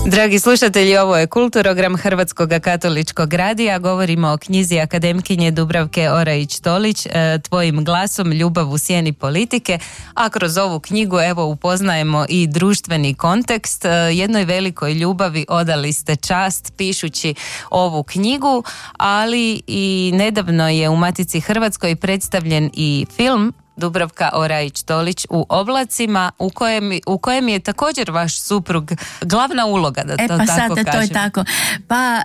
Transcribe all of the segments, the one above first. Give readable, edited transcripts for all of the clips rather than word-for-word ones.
Dragi slušatelji, ovo je Kulturogram Hrvatskog katoličkog radija. Govorimo o knjizi akademkinje Dubravke Oraić-Tolić, Tvojim glasom, ljubav u sjeni politike, a kroz ovu knjigu evo upoznajemo i društveni kontekst. Jednoj velikoj ljubavi odali ste čast pišući ovu knjigu, ali i nedavno je u Matici Hrvatskoj predstavljen i film Dubravka Oraić-Tolić u oblacima, u kojem je također vaš suprug glavna uloga, da to tako sad, kažem. To je tako. Pa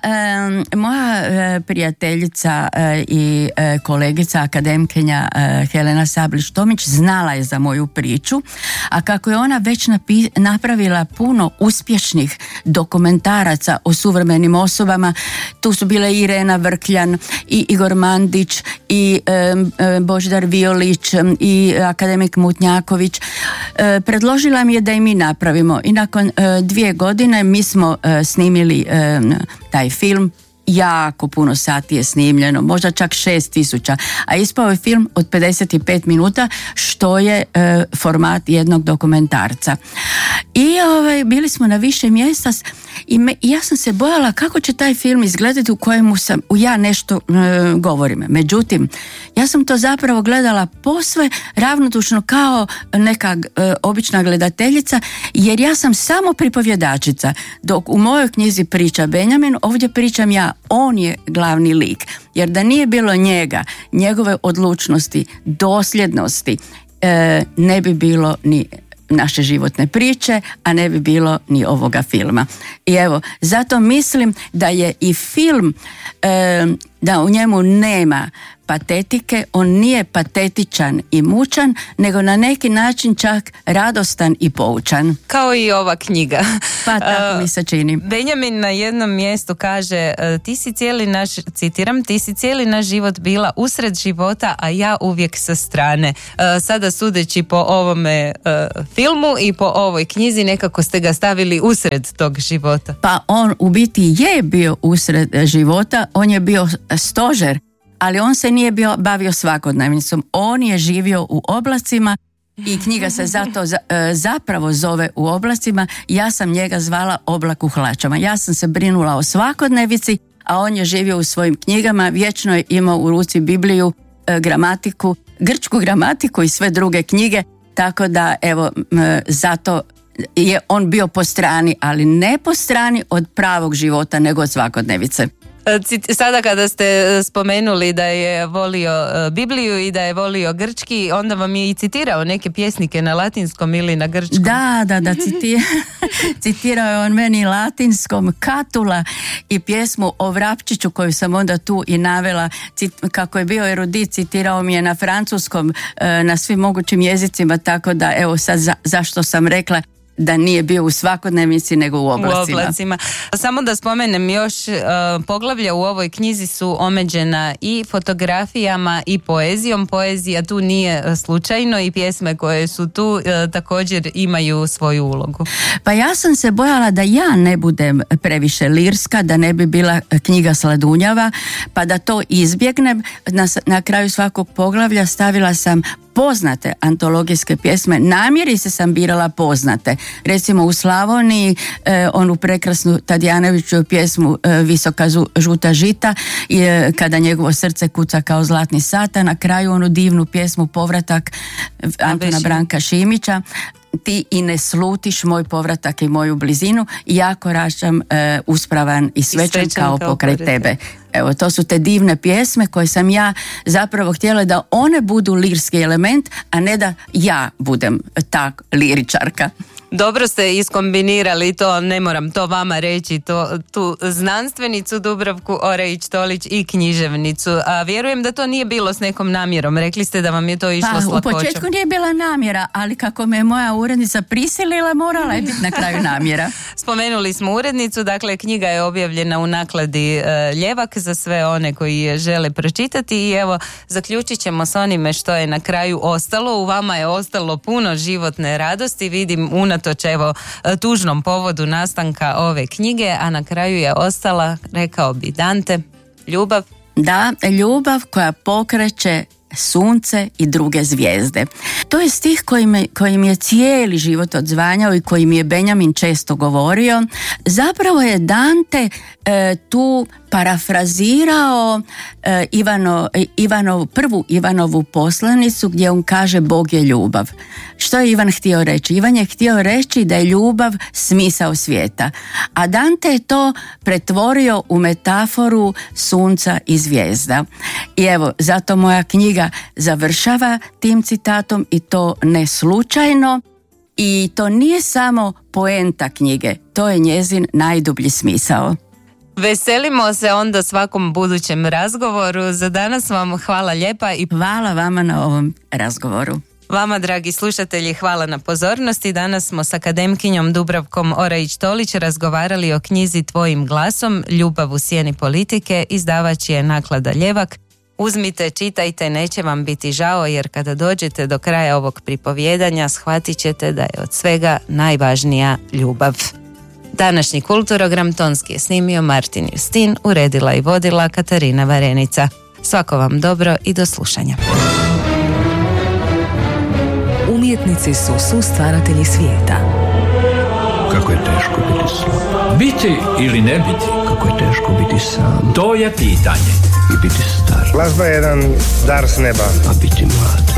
moja prijateljica i kolegica akademkinja Helena Sablić-Tomić znala je za moju priču, a kako je ona već napravila puno uspješnih dokumentaraca o suvremenim osobama, tu su bile Irena Vrkljan i Igor Mandić i Božidar Violić i akademik Mutnjaković, predložila mi je da i mi napravimo i nakon 2 godine mi smo snimili taj film. Jako puno sati je snimljeno, možda čak 6.000, a ispao je film od 55 minuta, što je format jednog dokumentarca. I bili smo na više mjesta i ja sam se bojala kako će taj film izgledati u kojemu ja nešto govorim. Međutim, ja sam to zapravo gledala posve ravnodušno kao neka obična gledateljica, jer ja sam samo pripovjedačica. Dok u mojoj knjizi priča Benjamin, ovdje pričam ja. On je glavni lik, jer da nije bilo njega, njegove odlučnosti, dosljednosti, ne bi bilo ni naše životne priče, a ne bi bilo ni ovoga filma. I evo, zato mislim da je i film, da u njemu nema patetike, on nije patetičan i mučan, nego na neki način čak radostan i poučan. Kao i ova knjiga. Pa tako mi se čini. Benjamin na jednom mjestu kaže, ti si cijeli naš, citiram, ti si cijeli naš život bila usred života, a ja uvijek sa strane. Sada sudeći po ovome filmu i po ovoj knjizi, nekako ste ga stavili usred tog života. Pa on u biti je bio usred života, on je bio stožer, ali on se nije bavio svakodnevnicom. On je živio u oblacima i knjiga se zato zapravo zove U oblacima. Ja sam njega zvala Oblak u hlačama. Ja sam se brinula o svakodnevici, a on je živio u svojim knjigama. Vječno je imao u ruci Bibliju, gramatiku, grčku gramatiku i sve druge knjige. Tako da, evo, zato je on bio po strani, ali ne po strani od pravog života, nego od svakodnevice. Sada kada ste spomenuli da je volio Bibliju i da je volio grčki, onda vam je i citirao neke pjesnike na latinskom ili na grčkom. Da, citirao je on meni latinskom Katula i pjesmu o Vrapčiću koju sam onda tu i navela. Kako je bio erudit, citirao mi je na francuskom, na svim mogućim jezicima, tako da evo sad zašto sam rekla da nije bio u svakodnevnici nego u oblacima. Samo da spomenem još, poglavlja u ovoj knjizi su omeđena i fotografijama i poezijom. Poezija tu nije slučajno i pjesme koje su tu također imaju svoju ulogu. Pa ja sam se bojala da ja ne budem previše lirska, da ne bi bila knjiga sladunjava, pa da to izbjegnem. Na kraju svakog poglavlja stavila sam poznate antologijske pjesme. Namjeri se sam birala poznate. Recimo u Slavoniji onu prekrasnu Tadijanoviću pjesmu Visoka žuta žita, kada njegovo srce kuca kao zlatni sat, a na kraju onu divnu pjesmu Povratak Antona Branka Šimića. Ti i ne slutiš moj povratak i moju blizinu, jako rašam uspravan i svečan kao pokraj tebe. Evo, to su te divne pjesme koje sam ja zapravo htjela da one budu lirski element, a ne da ja budem ta liričarka. Dobro ste iskombinirali to, ne moram to vama reći, tu znanstvenicu Dubravku Oraić-Tolić i književnicu. A vjerujem da to nije bilo s nekom namjerom. Rekli ste da vam je to išlo s lakoćom. U početku nije bila namjera, ali kako me moja urednica prisilila, morala je biti na kraju namjera. Spomenuli smo urednicu, dakle knjiga je objavljena u nakladi Ljevak za sve one koji je žele pročitati i evo zaključit ćemo s onime što je na kraju ostalo. U vama je ostalo puno životne radosti, vidim unatoč evo tužnom povodu nastanka ove knjige, a na kraju je ostala, rekao bi Dante, ljubav. Da, ljubav koja pokreće sunce i druge zvijezde. To je stih koji mi je cijeli život odzvanjao i koji mi je Benjamin često govorio. Zapravo je Dante tu parafrazirao prvu Ivanovu poslanicu gdje on kaže Bog je ljubav. Što je Ivan htio reći? Ivan je htio reći da je ljubav smisao svijeta, a Dante je to pretvorio u metaforu sunca i zvijezda. I evo, zato moja knjiga završava tim citatom i to ne slučajno. I to nije samo poenta knjige, to je njezin najdublji smisao. Veselimo se onda svakom budućem razgovoru. Za danas vam hvala lijepa i hvala vama na ovom razgovoru. Vama, dragi slušatelji, hvala na pozornosti. Danas smo s akademkinjom Dubravkom Orajić-Tolić razgovarali o knjizi Tvojim glasom, Ljubav u sjeni politike, izdavač je Naklada Ljevak. Uzmite, čitajte, neće vam biti žao, jer kada dođete do kraja ovog pripovjedanja shvatit ćete da je od svega najvažnija ljubav. Današnji Kulturogram tonski je snimio Martin Justin, uredila i vodila Katarina Varenica. Svako vam dobro i do slušanja. Umjetnici su sustvaratelji svijeta. Kako je teško biti slab. Biti ili ne biti? Kako je teško biti sam. To je pitanje. I biti star. Glazba je jedan dar s neba. A biti mlad.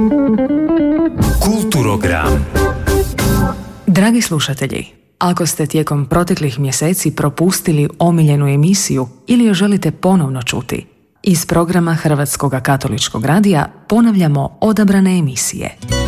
Kulturogram. Dragi slušatelji, ako ste tijekom proteklih mjeseci propustili omiljenu emisiju ili je želite ponovno čuti, iz programa Hrvatskog katoličkog radija ponavljamo odabrane emisije.